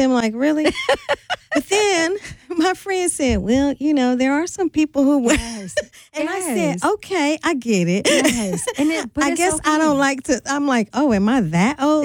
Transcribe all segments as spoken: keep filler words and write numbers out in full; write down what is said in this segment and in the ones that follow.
said, I'm like, really? But then my friend said, well, you know, there are some people who will. Yes. And yes. I said, okay, I get it. Yes. And it, but I it's guess okay. I don't like to, I'm like, oh, am I that old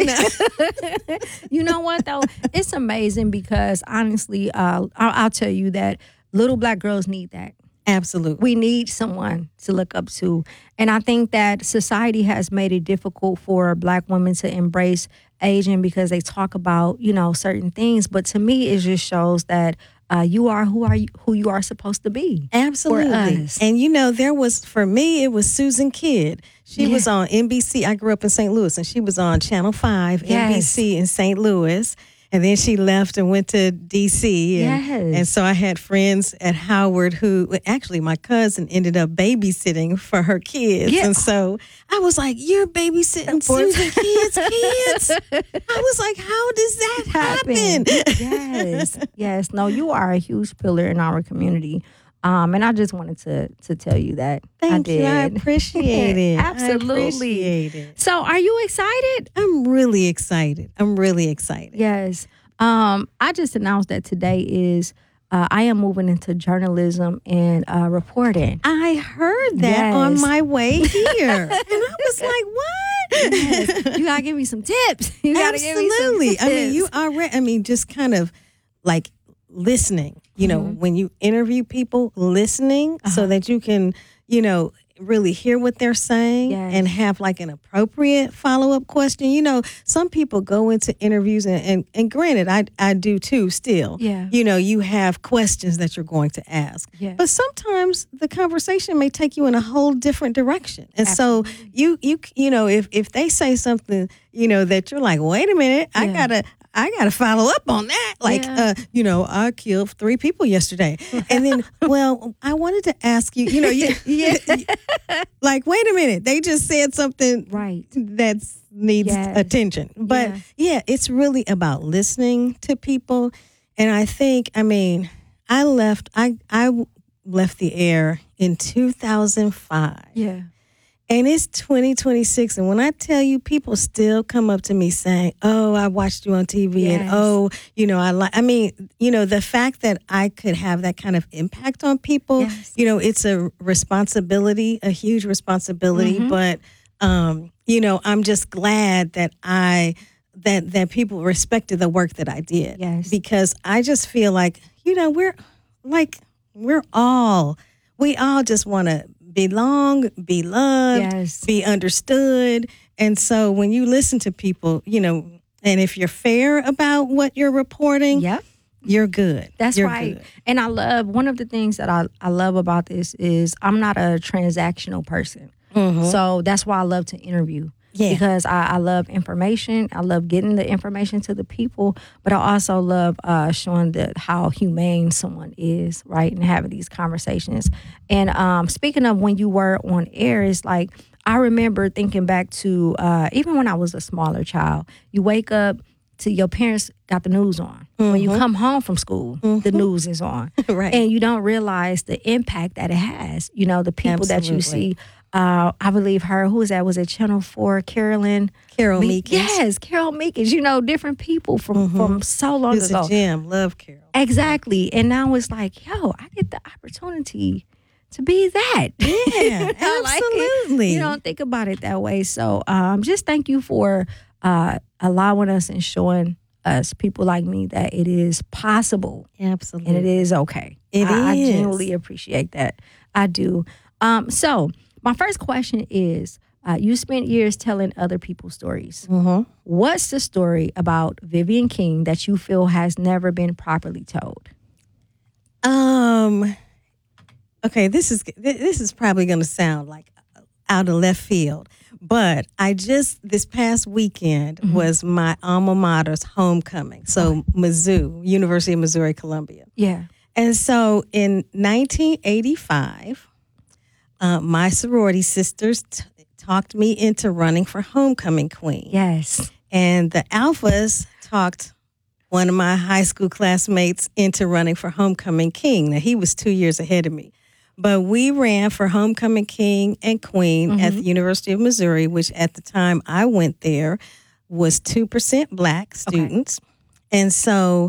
now? You know what, though? It's amazing because, honestly, uh, I'll, I'll tell you that little black girls need that. Absolutely. We need someone to look up to. And I think that society has made it difficult for black women to embrace aging because they talk about, you know, certain things. But to me, it just shows that uh, you are who are you, who you are supposed to be. Absolutely. For us. And, you know, there was, for me, it was Susan Kidd. She Yeah. was on N B C. I grew up in Saint Louis, and she was on Channel five, Yes. N B C in Saint Louis. And then she left and went to D C. And, Yes. and so I had friends at Howard who, actually, my cousin ended up babysitting for her kids. Yeah. And so I was like, you're babysitting For- Susan Kidd's kids? I was like, how does that happen? Yes. Yes. No, you are a huge pillar in our community. Um, and I just wanted to to tell you that. Thank I did. you. I appreciate it. Absolutely. I appreciate it. So are you excited? I'm really excited. I'm really excited. Yes. Um, I just announced that today is uh, I am moving into journalism and uh, reporting. I heard that on Yes. my way here. And I was like, what? Yes. You gotta give me some tips. You gotta give me some Absolutely. tips. I mean, you already, I mean, just kind of like listening, you know, Mhm. when you interview people, listening so Uh-huh. that you can, you know, really hear what they're saying Yes. and have like an appropriate follow-up question. You know, some people go into interviews and, and, and granted, I, I do too still. Yeah. You know, you have questions that you're going to ask. Yeah. But sometimes the conversation may take you in a whole different direction. And so you you you know, if if they say something, you know, that you're like, wait a minute, I Yeah. gotta I gotta follow up on that. Like, Yeah. uh, you know, I killed three people yesterday. And then, well, I wanted to ask you, you know, you, Yeah. like, wait a minute, they just said something Right. that needs Yes. attention. But Yeah. yeah, it's really about listening to people. And I think, I mean, I left, I, I left the air in two thousand five. Yeah. And it's twenty twenty-six. And when I tell you, people still come up to me saying, oh, I watched you on T V. Yes. And oh, you know, I like, I mean, you know, the fact that I could have that kind of impact on people, Yes. you know, it's a responsibility, a huge responsibility. Mhm. But, um, you know, I'm just glad that I, that, that people respected the work that I did. Yes. Because I just feel like, you know, we're like, we're all, we all just want to belong, be loved, Yes. be understood. And so when you listen to people, you know, and if you're fair about what you're reporting, Yep. you're good. That's You're right. good. And I love, one of the things that I, I love about this is I'm not a transactional person. So that's why I love to interview. Yeah. Because I, I love information. I love getting the information to the people, but I also love uh, showing the, how humane someone is, right? And having these conversations. And um, speaking of when you were on air, it's like, I remember thinking back to uh, even when I was a smaller child, you wake up to your parents got the news on. When you come home from school, the news is on. Right. And you don't realize the impact that it has. You know, the people that you Absolutely. see. Uh, I believe her, who was that? Was it Channel four, Carolyn? Carol Me- Meekins. Yes, Carol Meekins. You know, different people from, from so long Who's ago. a gem. Love Carol. Exactly. And now it's like, yo, I get the opportunity to be that. Yeah, I like it. absolutely. You don't think about it that way. So um, just thank you for uh, allowing us and showing us, people like me, that it is possible Absolutely. and it is okay. It I, I is. genuinely appreciate that. I do. Um, so my first question is, uh, you spent years telling other people's stories. Mhm. What's the story about Vivian King that you feel has never been properly told? Um. Okay, this is this is probably going to sound like out of left field, but I just this past weekend was my alma mater's homecoming. So Mizzou, University of Missouri Columbia, Yeah. and so in nineteen eighty-five, uh, my sorority sisters t- talked me into running for homecoming queen. Yes. And the Alphas talked one of my high school classmates into running for homecoming king. Now, he was two years ahead of me. But we ran for homecoming king and queen at the University of Missouri, which at the time I went there was two percent black students. And so